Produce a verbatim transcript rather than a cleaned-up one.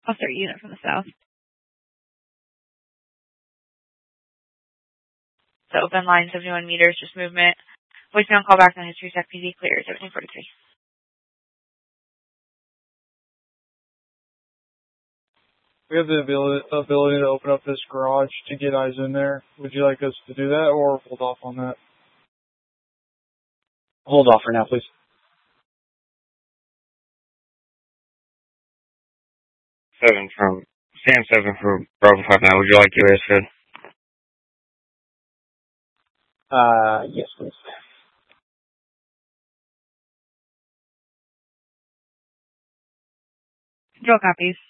I'll start unit from the south. So open line, seventy-one meters, just movement. Voicemail call back on history, Tech P D, clear, seventeen forty-three. We have the ability, ability to open up this garage to get eyes in there. Would you like us to do that or hold off on that? Hold off for now, please. Seven from Sam seven from Bravo five nine. Would you like your air fed? Uh, yes, please. Drill copies.